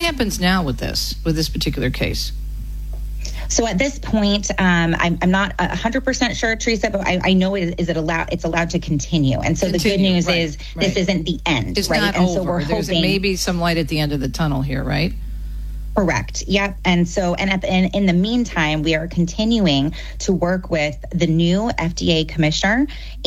happens now with this particular case? So at this point, I'm not 100% sure, Teresa, but I know it's allowed to continue. And so the good news is this isn't the end. It's right? not and over. So we're There's hoping maybe some light at the end of the tunnel here, right? Correct. Yep. And so, in the meantime, we are continuing to work with the new FDA commissioner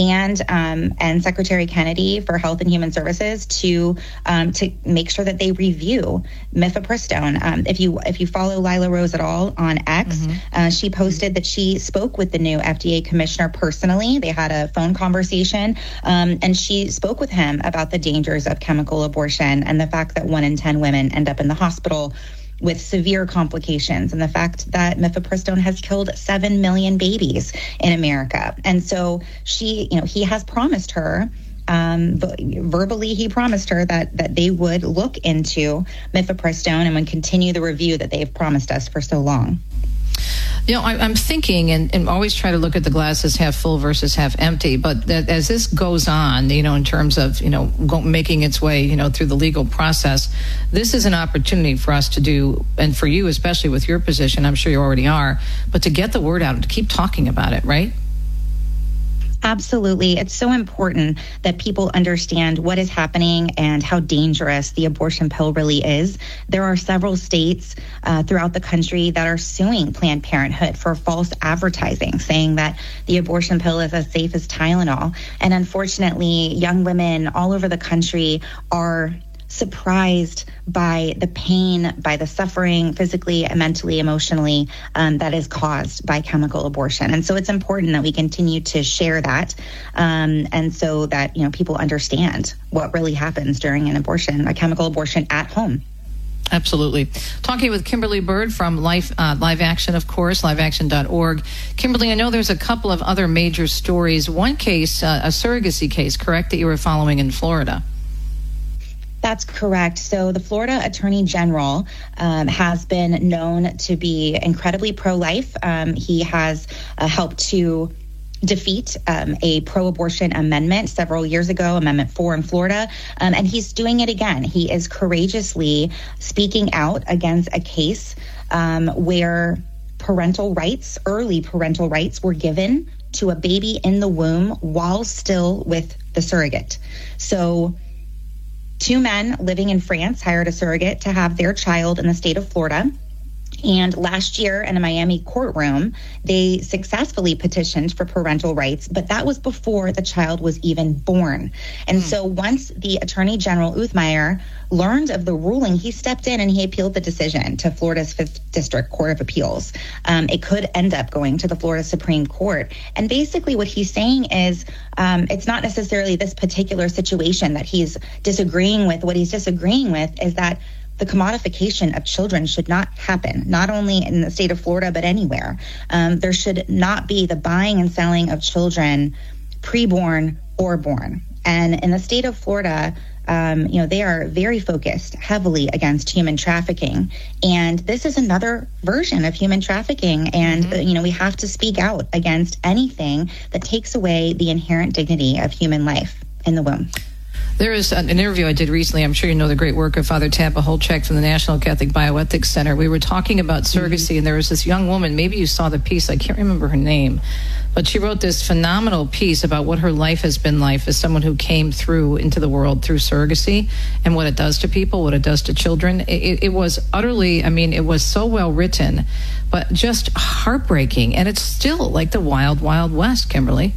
and Secretary Kennedy for Health and Human Services to make sure that they review mifepristone. If you follow Lila Rose at all on X, she posted that she spoke with the new FDA commissioner personally. They had a phone conversation, and she spoke with him about the dangers of chemical abortion and the fact that 1 in 10 women end up in the hospital with severe complications, and the fact that mifepristone has killed 7 million babies in America. And so he has promised her, verbally he promised her that they would look into mifepristone and would continue the review that they've promised us for so long. I'm thinking and always try to look at the glass as half full versus half empty. But that as this goes on, in terms of, making its way, through the legal process, this is an opportunity for us to do, and for you, especially with your position, I'm sure you already are, but to get the word out and to keep talking about it, right? Absolutely. It's so important that people understand what is happening and how dangerous the abortion pill really is. There are several states throughout the country that are suing Planned Parenthood for false advertising, saying that the abortion pill is as safe as Tylenol. And unfortunately, young women all over the country are surprised by the pain, by the suffering, physically, mentally, emotionally, that is caused by chemical abortion. And so it's important that we continue to share that, and so that people understand what really happens during an abortion, a chemical abortion at home. Absolutely. Talking with Kimberly Bird from Live Action, of course, liveaction.org. Kimberly, I know there's a couple of other major stories. One case, a surrogacy case, correct, that you were following in Florida? That's correct. So the Florida Attorney General has been known to be incredibly pro-life. He has helped to defeat a pro-abortion amendment several years ago, Amendment 4 in Florida, and he's doing it again. He is courageously speaking out against a case where early parental rights were given to a baby in the womb while still with the surrogate. So 2 men living in France hired a surrogate to have their child in the state of Florida. And last year in a Miami courtroom, they successfully petitioned for parental rights, but that was before the child was even born. And so once the Attorney General Uthmeier learned of the ruling, he stepped in and he appealed the decision to Florida's 5th District Court of Appeals. It could end up going to the Florida Supreme Court. And basically what he's saying is it's not necessarily this particular situation that he's disagreeing with. What he's disagreeing with is that the commodification of children should not happen, not only in the state of Florida, but anywhere. There should not be the buying and selling of children preborn or born. And in the state of Florida, they are very focused heavily against human trafficking. And this is another version of human trafficking. And, we have to speak out against anything that takes away the inherent dignity of human life in the womb. There is an interview I did recently. I'm sure you know the great work of Father Tampa Holchek from the National Catholic Bioethics Center. We were talking about surrogacy, and there was this young woman. Maybe you saw the piece. I can't remember her name. But she wrote this phenomenal piece about what her life has been like as someone who came through into the world through surrogacy and what it does to people, what it does to children. It was utterly, it was so well written, but just heartbreaking. And it's still like the wild, wild west, Kimberly.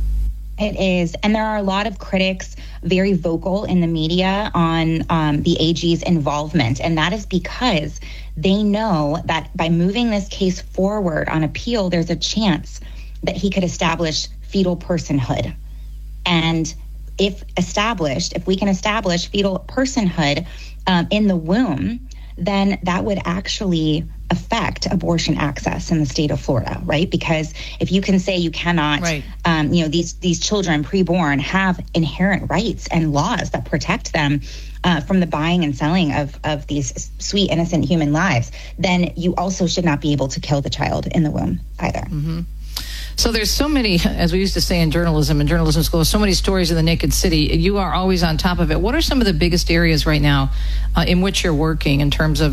It is. And there are a lot of critics very vocal in the media on the AG's involvement. And that is because they know that by moving this case forward on appeal, there's a chance that he could establish fetal personhood. And if we can establish fetal personhood in the womb, then that would actually affect abortion access in the state of Florida, right? Because if you can say you cannot, these children preborn have inherent rights and laws that protect them from the buying and selling of these sweet, innocent human lives, then you also should not be able to kill the child in the womb either. Mm-hmm. So there's so many, as we used to say in journalism school, so many stories in the Naked City. You are always on top of it. What are some of the biggest areas right now in which you're working in terms of